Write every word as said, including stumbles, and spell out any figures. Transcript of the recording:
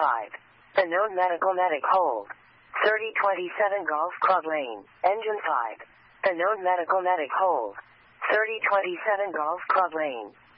five. Unknown medical medic hold. thirty twenty-seven Golf Club Lane. Engine five. Unknown medical medic hold. thirty twenty-seven Golf Club Lane.